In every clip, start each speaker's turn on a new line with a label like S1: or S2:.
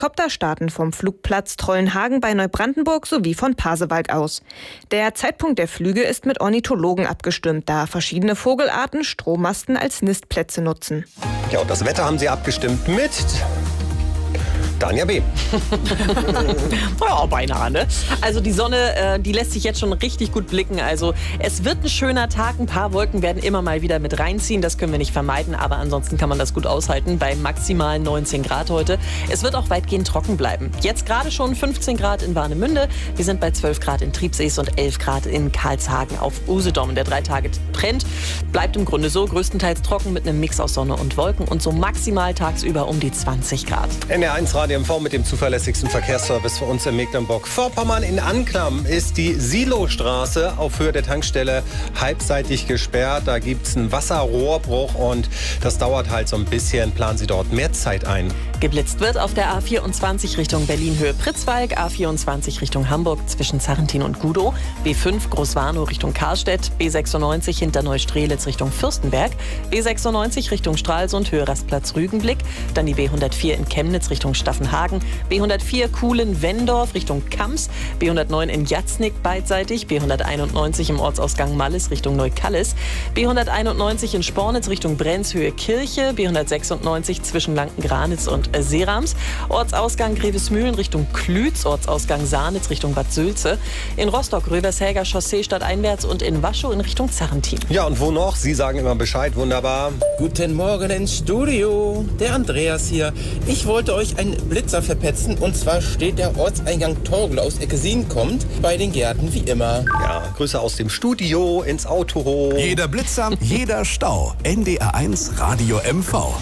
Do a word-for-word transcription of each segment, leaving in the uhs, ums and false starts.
S1: Helikopter starten vom Flugplatz Trollenhagen bei Neubrandenburg sowie von Pasewalk aus. Der Zeitpunkt der Flüge ist mit Ornithologen abgestimmt, da verschiedene Vogelarten Strommasten als Nistplätze nutzen.
S2: Ja, und das Wetter haben sie abgestimmt mit Danja B.
S3: Ja, beinahe, ne? Also die Sonne, äh, die lässt sich jetzt schon richtig gut blicken. Also es wird ein schöner Tag. Ein paar Wolken werden immer mal wieder mit reinziehen. Das können wir nicht vermeiden, aber ansonsten kann man das gut aushalten bei maximalen neunzehn Grad heute. Es wird auch weitgehend trocken bleiben. Jetzt gerade schon fünfzehn Grad in Warnemünde. Wir sind bei zwölf Grad in Triebsees und elf Grad in Karlshagen auf Usedom. Der Drei-Tage-Trend bleibt im Grunde so. Größtenteils trocken mit einem Mix aus Sonne und Wolken und so maximal tagsüber um die zwanzig Grad.
S2: N R eins Radio M V mit dem zuverlässigsten Verkehrsservice für uns in Mecklenburg-Vorpommern. In Anklam ist die Silostraße auf Höhe der Tankstelle halbseitig gesperrt. Da gibt es einen Wasserrohrbruch und das dauert halt so ein bisschen. Planen Sie dort mehr Zeit ein.
S3: Geblitzt wird auf der A vierundzwanzig Richtung Berlin-Höhe Pritzwalk, A vierundzwanzig Richtung Hamburg zwischen Zarrentin und Gudow, B fünf Großwarnow Richtung Karlstedt, B sechsundneunzig hinter Neustrelitz Richtung Fürstenberg, B sechsundneunzig Richtung Stralsund, Höhe Rastplatz Rügenblick, dann die B hundertvier in Chemnitz Richtung Staffenhagen, B hundertvier Kuhlen-Wendorf Richtung Kams, B hundertneun in Jatznick beidseitig, B hunderteinundneunzig im Ortsausgang Mallis Richtung Neukallis, B hunderteinundneunzig in Spornitz Richtung Brenzhöhe Kirche, B hundertsechsundneunzig zwischen Lanken-Granitz und äh, Seerams, Ortsausgang Grevesmühlen Richtung Klütz, Ortsausgang Sahnitz Richtung Bad Sülze, in Rostock Röbershäger Chaussee stadteinwärts und in Waschow in Richtung Zarrentin.
S2: Ja, und wo noch? Sie sagen immer Bescheid, wunderbar.
S4: Guten Morgen ins Studio, der Andreas hier. Ich wollte euch einen Blitzer verpetzen und zwar steht der Ortseingang Torgel aus Eckesin kommt bei den Gärten wie immer.
S2: Ja, Grüße aus dem Studio ins Auto hoch.
S5: Jeder Blitzer, jeder Stau. N D R eins Radio M V.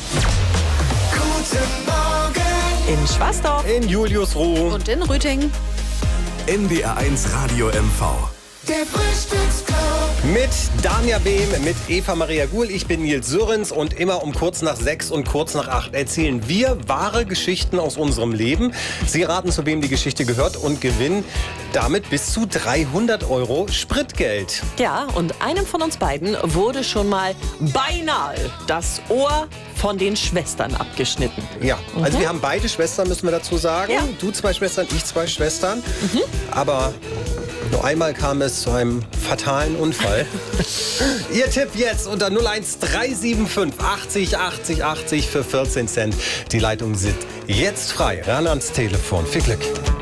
S6: Guten Morgen
S3: In Schwastorf,
S2: In Juliusruh.
S1: Und in Rütingen.
S5: N D R eins Radio M V.
S6: der Frühstücksclub.
S2: Mit Danja Behm, mit Eva Maria Guhl, ich bin Nils Sörens und immer um kurz nach sechs und kurz nach acht erzählen wir wahre Geschichten aus unserem Leben. Sie raten, zu wem die Geschichte gehört und gewinnen damit bis zu dreihundert Euro Spritgeld.
S3: ja, und einem von uns beiden wurde schon mal beinahe das Ohr von den Schwestern abgeschnitten.
S2: Ja, also wir haben beide Schwestern, müssen wir dazu sagen.
S3: Ja.
S2: Du zwei Schwestern, ich zwei Schwestern. Aber nur einmal kam es zu einem fatalen Unfall. Ihr Tipp jetzt unter null eins drei sieben fünf achtzig achtzig achtzig für vierzehn Cent. Die Leitungen sind jetzt frei. Ran ans Telefon. Viel Glück.